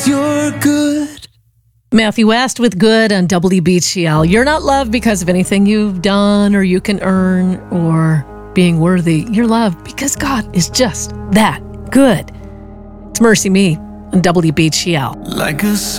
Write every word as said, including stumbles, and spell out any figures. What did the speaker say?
You're good. Matthew West with Good on W B G L. You're not loved because of anything you've done or you can earn or being worthy. You're loved because God is just that good. It's Mercy Me on W B G L. Like a